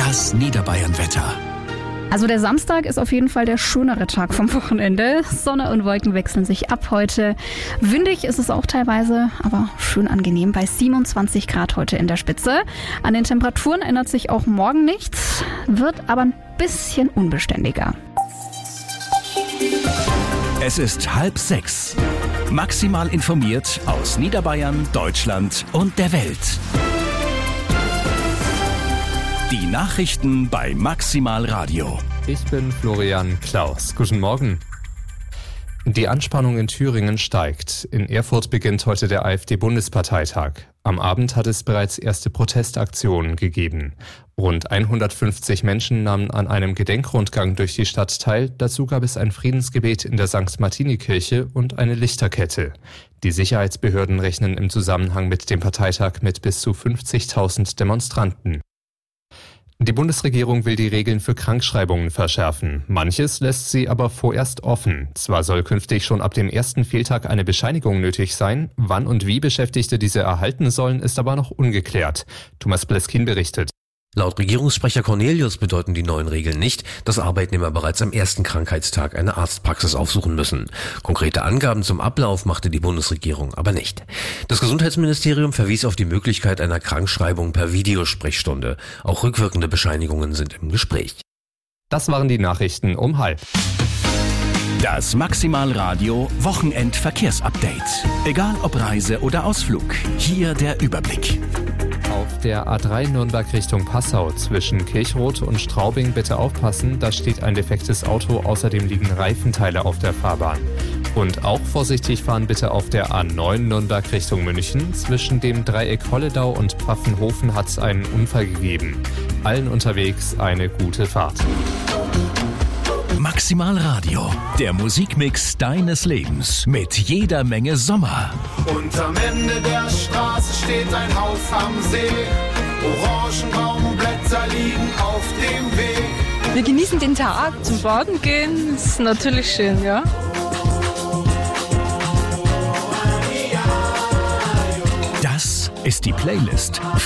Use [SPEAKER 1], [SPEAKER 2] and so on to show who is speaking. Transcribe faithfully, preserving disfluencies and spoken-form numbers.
[SPEAKER 1] Das Niederbayern-Wetter.
[SPEAKER 2] Also der Samstag ist auf jeden Fall der schönere Tag vom Wochenende. Sonne und Wolken wechseln sich ab heute. Windig ist es auch teilweise, aber schön angenehm bei siebenundzwanzig Grad heute in der Spitze. An den Temperaturen ändert sich auch morgen nichts, wird aber ein bisschen unbeständiger.
[SPEAKER 1] Es ist halb sechs. Maximal informiert aus Niederbayern, Deutschland und der Welt. Die Nachrichten bei Maximal Radio.
[SPEAKER 3] Ich bin Florian Klaus. Guten Morgen. Die Anspannung in Thüringen steigt. In Erfurt beginnt heute der AfD-Bundesparteitag. Am Abend hat es bereits erste Protestaktionen gegeben. Rund hundertfünfzig Menschen nahmen an einem Gedenkrundgang durch die Stadt teil. Dazu gab es ein Friedensgebet in der Sankt Martini-Kirche und eine Lichterkette. Die Sicherheitsbehörden rechnen im Zusammenhang mit dem Parteitag mit bis zu fünfzigtausend Demonstranten. Die Bundesregierung will die Regeln für Krankschreibungen verschärfen. Manches lässt sie aber vorerst offen. Zwar soll künftig schon ab dem ersten Fehltag eine Bescheinigung nötig sein. Wann und wie Beschäftigte diese erhalten sollen, ist aber noch ungeklärt. Thomas Bleskin berichtet.
[SPEAKER 4] Laut Regierungssprecher Cornelius bedeuten die neuen Regeln nicht, dass Arbeitnehmer bereits am ersten Krankheitstag eine Arztpraxis aufsuchen müssen. Konkrete Angaben zum Ablauf machte die Bundesregierung aber nicht. Das Gesundheitsministerium verwies auf die Möglichkeit einer Krankschreibung per Videosprechstunde. Auch rückwirkende Bescheinigungen sind im Gespräch.
[SPEAKER 3] Das waren die Nachrichten um halb.
[SPEAKER 1] Das Maximal Radio Wochenend-Verkehrsupdate. Egal ob Reise oder Ausflug, hier der Überblick.
[SPEAKER 3] Auf der A drei Nürnberg Richtung Passau zwischen Kirchroth und Straubing bitte aufpassen, da steht ein defektes Auto, außerdem liegen Reifenteile auf der Fahrbahn. Und auch vorsichtig fahren bitte auf der A neun Nürnberg Richtung München. Zwischen dem Dreieck Holledau und Pfaffenhofen hat es einen Unfall gegeben. Allen unterwegs eine gute Fahrt.
[SPEAKER 1] Maximal Radio, der Musikmix deines Lebens mit jeder Menge Sommer.
[SPEAKER 5] Und am Ende der Straße steht ein Haus am See. Orangenbaumblätter liegen auf dem Weg.
[SPEAKER 6] Wir genießen den Tag, zum Baden gehen, ist natürlich schön, ja.
[SPEAKER 1] Das ist die Playlist